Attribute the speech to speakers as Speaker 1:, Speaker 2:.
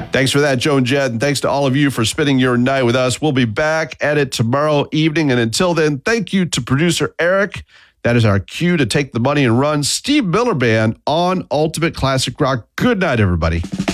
Speaker 1: Thanks for that, Joe and Jed, and thanks to all of you for spending your night with us. We'll be back at it tomorrow evening, and until then, thank you to producer Eric. That is our cue to take the money and run. Steve Miller Band on Ultimate Classic Rock. Good night, everybody.